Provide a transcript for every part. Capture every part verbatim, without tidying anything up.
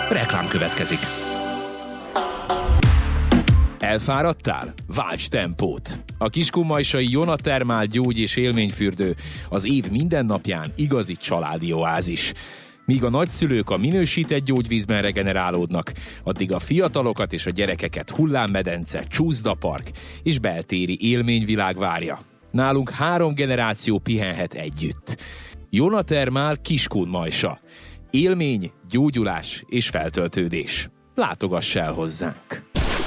Reklám következik. Elfáradtál? Válts tempót! A kiskunmajsai Jona Thermal gyógy- és élményfürdő az év minden napján igazi családi oázis. Míg a nagyszülők a minősített gyógyvízben regenerálódnak, addig a fiatalokat és a gyerekeket hullámmedence, csúszdapark és beltéri élményvilág várja. Nálunk három generáció pihenhet együtt. Jona Thermal Kiskunmajsa. Élmény, gyógyulás és feltöltődés. Látogass el hozzánk!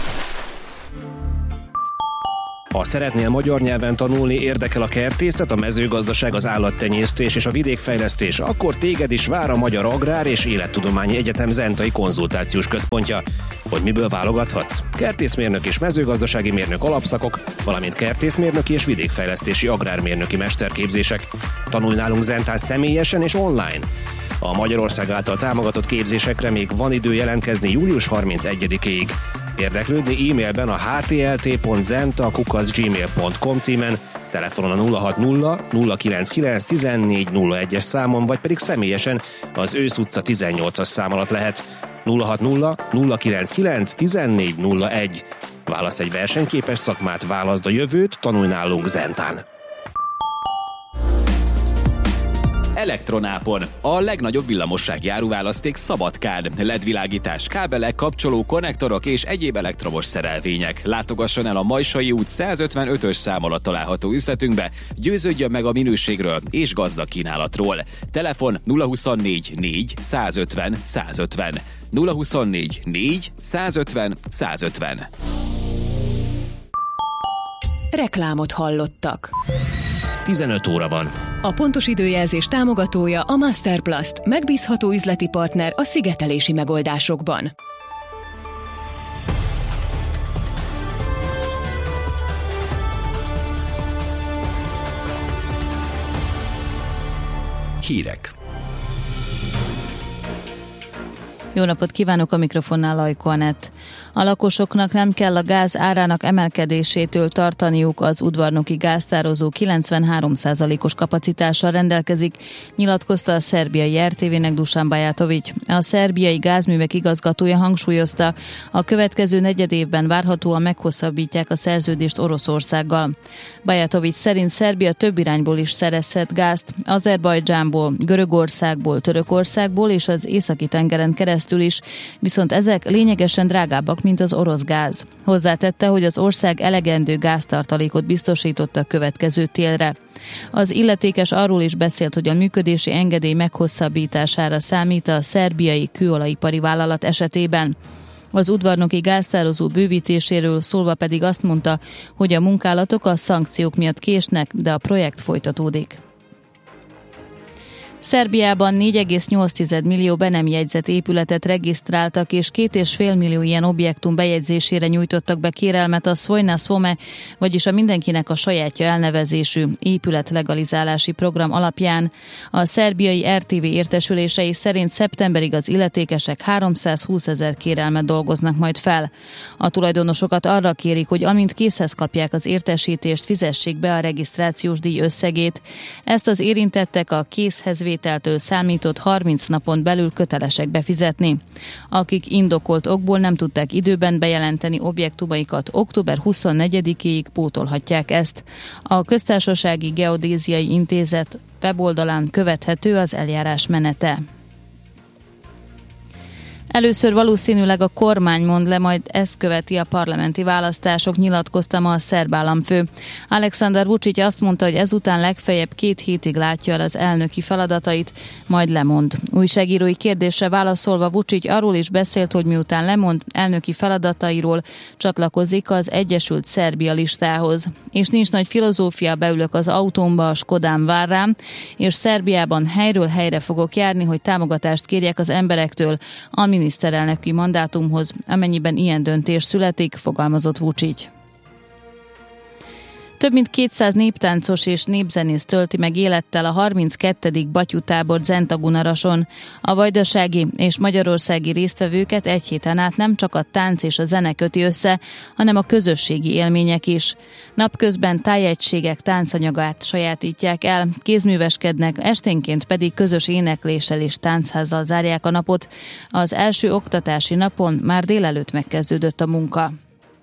Ha szeretnél magyar nyelven tanulni, érdekel a kertészet, a mezőgazdaság, az állattenyésztés és a vidékfejlesztés, akkor téged is vár a Magyar Agrár és Élettudományi Egyetem Zentai Konzultációs Központja. Hogy miből válogathatsz? Kertészmérnök és mezőgazdasági mérnök alapszakok, valamint kertészmérnöki és vidékfejlesztési agrármérnöki mesterképzések. Tanulj nálunk Zentán személyesen és online. A Magyarország által támogatott képzésekre még van idő jelentkezni július harmincegyedikéig. Érdeklődni e-mailben a h t l t pont zenta kukac gmail pont com címen, telefonon a nulla hat nulla nulla kilenc kilenc tizennégy nulla egyes számon, vagy pedig személyesen az Ősz utca tizennyolcas szám alatt lehet. nulla hat nulla nulla kilenc kilenc tizennégy nulla egy. Válasz egy versenyképes szakmát, válaszd a jövőt, tanulj nálunk Zentán. Elektronápon. A legnagyobb villamossági áruválaszték Szabadkán. el é dé világítás, kábelek, kapcsoló, konnektorok és egyéb elektromos szerelvények. Látogasson el a Majsai út százötvenötös szám alatt található üzletünkbe, győződjön meg a minőségről és gazdag kínálatról. Telefon nulla huszonnégy négy százötven százötven. nulla huszonnégy négy százötven százötven. Reklámot hallottak. tizenöt óra van. A pontos időjelzés támogatója a Masterplast, megbízható üzleti partner a szigetelési megoldásokban. Hírek. Jó napot kívánok, a mikrofonnál Ajko Anett. A lakosoknak nem kell a gáz árának emelkedésétől tartaniuk, az udvarnoki gáztározó kilencvenhárom százalékos kapacitással rendelkezik, nyilatkozta a szerbiai er té vé-nek Dusan Bajatović. A szerbiai gázművek igazgatója hangsúlyozta, a következő negyed évben várhatóan meghosszabbítják a szerződést Oroszországgal. Bajatović szerint Szerbia több irányból is szerezhet gázt, Azerbajdzsánból, Görögországból, Törökországból és az északi tengeren keresztül is, viszont ezek lényegesen drágábbak, mint az orosz gáz. Hozzátette, hogy az ország elegendő gáztartalékot biztosított a következő télre. Az illetékes arról is beszélt, hogy a működési engedély meghosszabbítására számít a szerbiai kőolajipari vállalat esetében. Az udvarnoki gáztározó bővítéséről szólva pedig azt mondta, hogy a munkálatok a szankciók miatt késnek, de a projekt folytatódik. Szerbiában négy egész nyolc millió be nem jegyzett épületet regisztráltak, és két és fél millió ilyen objektum bejegyzésére nyújtottak be kérelmet a Svojna Svome, vagyis a mindenkinek a sajátja elnevezésű épületlegalizálási program alapján. A szerbiai er té vé értesülései szerint szeptemberig az illetékesek háromszázhúsz ezer kérelmet dolgoznak majd fel. A tulajdonosokat arra kérik, hogy amint készhez kapják az értesítést, fizessék be a regisztrációs díj összegét. Ezt az érintettek a készhez vételtől számított harminc napon belül kötelesek befizetni. Akik indokolt okból nem tudták időben bejelenteni objektumaikat, október huszonnegyedikéig pótolhatják ezt. A Köztársasági Geodéziai Intézet weboldalán követhető az eljárás menete. Először valószínűleg a kormány mond le, majd ezt követi a parlamenti választások, nyilatkozta ma a szerb államfő. Aleksandar Vučić azt mondta, hogy ezután legfeljebb két hétig látja el az elnöki feladatait, majd lemond. Újságírói kérdésre válaszolva Vučić arról is beszélt, hogy miután lemond elnöki feladatairól, csatlakozik az Egyesült Szerbia listához. És nincs nagy filozófia, beülök az autómba, a Skodám vár rám, és Szerbiában helyről helyre fogok járni, hogy támogatást kérjek az emberektől, ami miniszterelnöki mandátumhoz, amennyiben ilyen döntés születik, fogalmazott Vučić. Több mint kétszáz néptáncos és népzenész tölti meg élettel a harminckettedik Batyú-tábor Zentagunarason. A vajdasági és magyarországi résztvevőket egy héten át nem csak a tánc és a zene köti össze, hanem a közösségi élmények is. Napközben tájegységek táncanyagát sajátítják el, kézműveskednek, esténként pedig közös énekléssel és táncházzal zárják a napot. Az első oktatási napon már délelőtt megkezdődött a munka.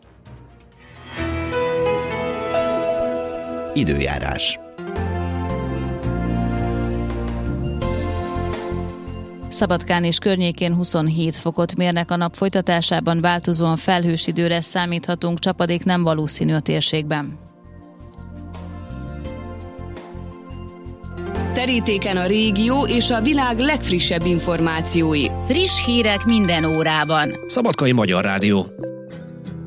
Időjárás. Szabadkán és környékén huszonhét fokot mérnek, a nap folytatásában változóan felhős időre számíthatunk, csapadék nem valószínű a térségben. Terítéken a régió és a világ legfrissebb információi. Friss hírek minden órában. Szabadkai Magyar Rádió.